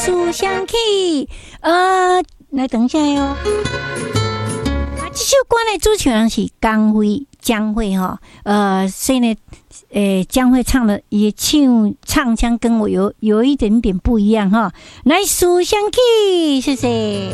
思想起。来等一下哟。这首歌的主唱人是江蕙哈，所以呢，江蕙唱的也唱腔跟我有一点点不一样哈。来，思想起，谢谢。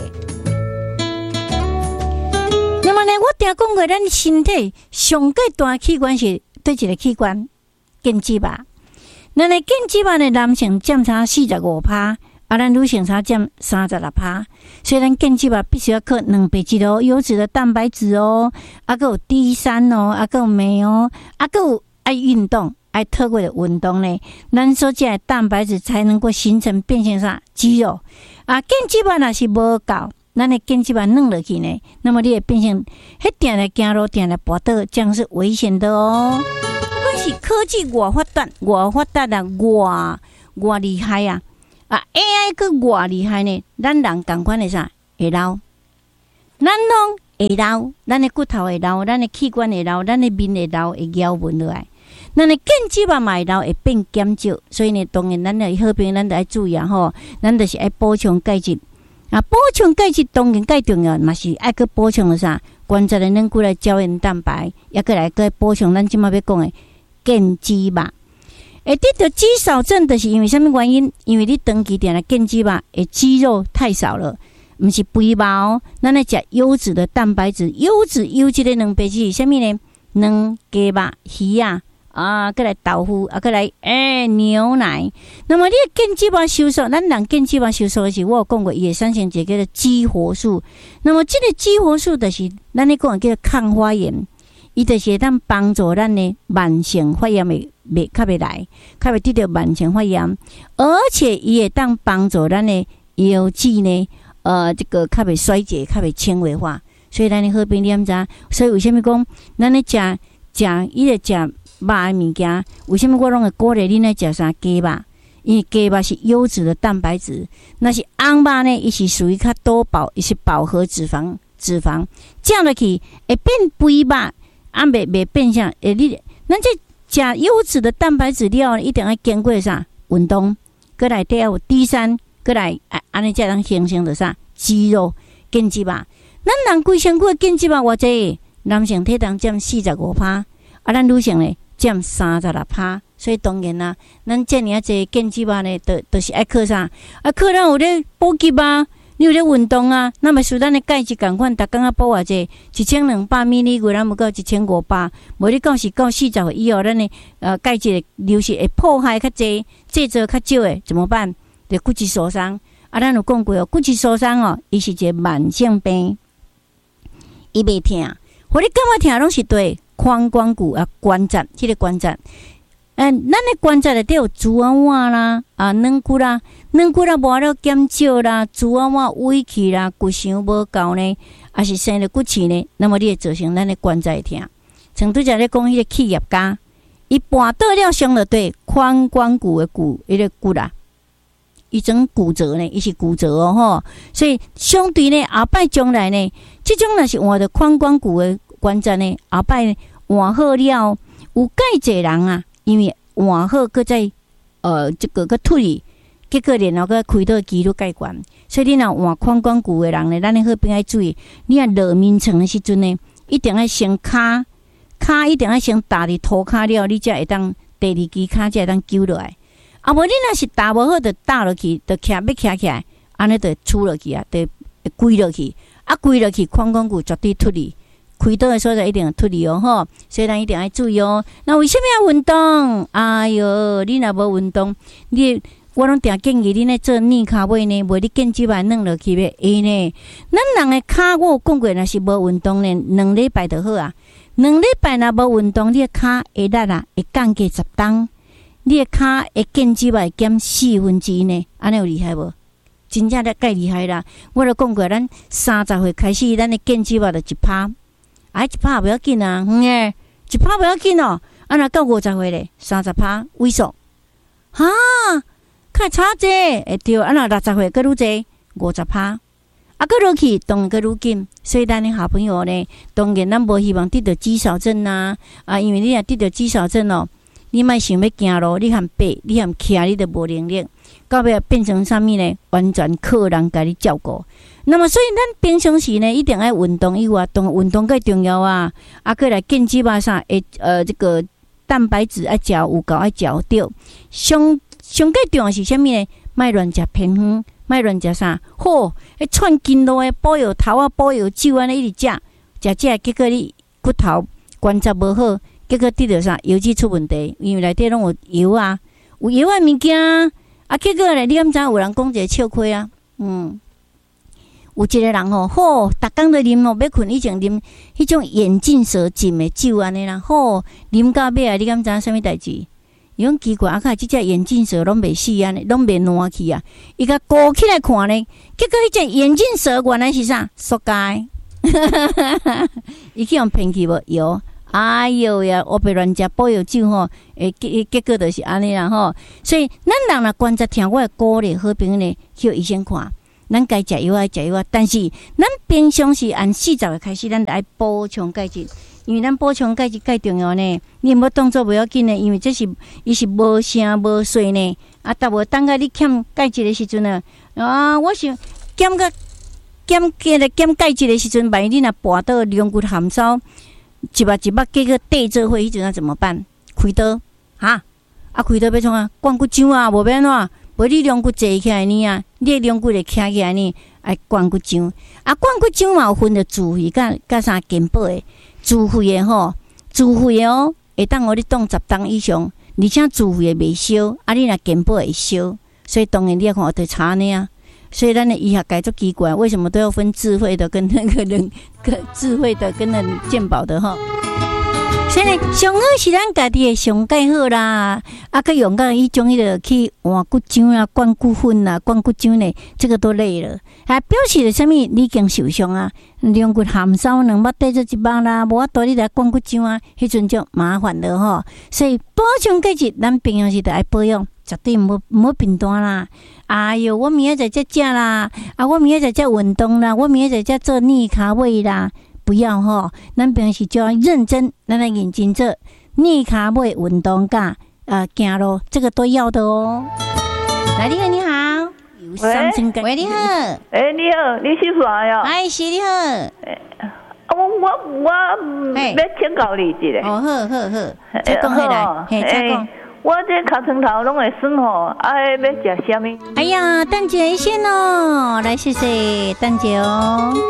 那么呢，我常讲过，咱身体上个大器官是对一个器官，肩胛吧。咱的肩胛吧呢，男性占差45%。咱女性差占36%，所以咱健肌吧必须要靠蛋白质哦，优质的蛋白质哦，还有 D3 哦，还有镁哦，还有爱运动，爱透过的运动呢，咱所吃的蛋白质才能够形成变成啥肌肉啊。健肌吧若是无够，咱的健肌吧软落去呢，那么你会变成迄定来走路，定来跋倒，这样是危险的哦。不管是科技外发达啊，外厉害啊！AI 个偌厉害呢？咱人同款的啥会老，咱拢会老，咱的骨头会老，咱的器官会老，咱的面会老，会咬纹落来。咱的健肌嘛会老，会变减少。所以呢，当然咱的好朋友，咱就要注意啊吼，咱就是爱补充钙质啊，补充钙质当然介重要，嘛是爱去补充的啥关节的软骨来胶原蛋白，也个来个补充咱即马要讲的健肌吧。会得到肌少症的是因为什么原因？因为你长期定来健肌吧，肌肉太少了，不是肥肉。咱来吃优质的蛋白质，优质的蛋白质是什么呢？蛋、鸡肉、鱼啊，再来豆腐啊，再来牛奶。那么你的健肌吧收缩，咱人健肌吧收缩的是我有讲过，伊会产生一个叫做激活素。那么这个激活素就是咱咧讲的叫做抗发炎。伊就是会当帮助咱的慢性发炎较袂来，较袂得到慢性发炎，而且伊会当帮助咱的腰子呢，这个较袂衰竭，较袂纤维化。所以咱的好朋友知，所以为什么讲咱咧食伊咧食肉的物件？为什么我拢会鼓励恁来食啥鸡肉？因为鸡肉是优质的蛋白质，那是红肉呢，伊是属于较多伊是饱和脂肪，这样落去会变肥肉。袂变相，咱这食优质的蛋白质了，一定要经过啥运动，过来底有 D3， 过来安尼才能形成的啥肌肉健肌吧。咱人规身躯的健肌吧，偌济男性体重占45%，咱女性呢占36%。所以当然啦，咱这么济健肌吧呢，就是爱靠啥？靠咱有咧补给吧。你有咧运动啊？那么属咱的钙质共款，逐工啊补偌济，1200ml，咱无到1500，无你到40岁以后，咱的钙质流失会破坏较济，制造较少的怎么办？就骨质疏松。咱有讲过哦，骨质疏松哦，伊是一个慢性病，伊袂痛，互你感觉痛拢是对髋关节啊关节，迄个关节。咱的关节内底有猪仔碗啦，软骨啦无了减少啦，猪仔碗萎去啦，骨伤无够呢，还是生了骨刺呢？那么你会造成咱的关节痛。像拄则咧讲迄个企业家，伊绊倒了伤了对髋关节的迄个骨啦，伊整骨折呢，伊是骨折哦吼。所以相对呢，后摆将来呢，即种若是换着髋关节的关节呢，后摆换好了，有介济人啊。因为换好，搁再这个搁脱离，结果然后搁开到肌肉介悬，所以你若换髋关节的人呢，咱的好朋友要注意，你若落眠床的时阵呢，一定要先骹一定要先踏伫涂骹了，你才会当第二支骹才会当揪落来。无你若是踏无好，就踏落去，就徛起来，安尼就杵落去啊，就跪落去，跪落去，髋关节绝对脱离。开刀的时候就一定要脱离哦吼，所以咱一定要注意哦。那为什么要运动？哎哟，你若无运动，我拢定建议你咧做逆骹尾呢，无你健肌吧软落去要会呢。咱人的骹我有讲过，若是无运动呢，2礼拜就好啊。2礼拜若无运动，你的骹会力啊，会降低10磅，你的骹会健肌吧会减1/4呢，安尼有厉害无？真正介厉害啦！我都讲过，咱30岁开始，咱的健肌吧就1%。1%不要紧啊，1%不要紧哦。若到50岁咧，30%萎缩，较差济会对。若60岁搁愈济，50%，搁落去当然搁愈紧。所以咱的好朋友呢，当然咱无希望得到肌少症啊，因为你若得到肌少症哦，你莫想要行路，你含爬，你含徛，你都无能力。 到尾变成啥物呢？完全靠人家己照顾。那么，所以咱平常时呢，一定要运动以外，运动更重要啊！过来健肌吧啥？这个蛋白质要食有够，要食对。上最重要是啥物呢？莫乱食偏远，莫乱食啥？好，串筋路的补药头啊，补药酒安尼一直食，结果你骨头关节无好，结果得到啥？油脂出问题，因为内底拢有油啊，有油的物件啊，结果咧，你敢知有人讲一个笑亏啊？有一个人吼，好，逐工都啉要困以前啉迄种眼镜蛇浸的酒安尼啦，好，啉到尾啊，你敢知啥物代志？伊讲奇怪，即只眼镜蛇拢袂死安尼，拢袂烂去啊！伊甲勾起来看咧，结果迄只眼镜蛇原来是啥？塑胶，伊去用骗去无药。哎哟呀，我别乱食补药酒吼，结果就是安尼啦吼。所以咱人若关节疼，我会鼓励好朋友呢去医生看。咱该食药爱食药，但是咱平常时按40个开始，咱爱补充钙质，因为咱补充钙质介重要呢。你无当作不要紧呢，因为这是伊是无声无水呢。但无等下你欠钙质的时阵呢，我想减钙质的时阵，万一你若跋倒龙骨含烧，一目，结果缀做伙，迄阵怎么办？开刀哈？开刀要创啊？灌骨浆啊？无变怎？无你龙骨坐起来呢啊？你的龙骨会徛起来呢？爱灌骨浆灌骨浆嘛有分着自费甲啥健保的。自费的吼，自费的哦，会当互你冻10档以上，而且自费的袂烧，你若健保会烧，所以当然你要看得差呢啊。所以咱的医学界足奇怪，为什么都要分自费的跟那个人自费的跟那健保的吼？所以呢，上好是咱家己的上介好啦，佮用到迄种迄个去换骨浆啊、灌骨粉啊、灌骨浆呢，这个都累了。表示着啥物？你已经受伤啊，龙骨含烧2目对做1目啦，无法度你来灌骨浆啊，迄阵就麻烦了吼。所以补充钙质，咱平常时就爱保养，绝对唔好贫惰啦。哎哟，我明仔载才食啦，我明仔载才运动啦，我明仔载才做逆卡位啦。不要吼，咱平时就要认真，咱来认真做逆卡位运动噶行路，这个都要的哦。来，你好，你好，喂，你好， 你好，你是谁呀？ 是你好。 我要请教你一下。 好，再讲起来，再讲。 我这脚床头拢会酸吼，要食啥物？ 哎呀，等一下先哦，来谢谢，等一下哦。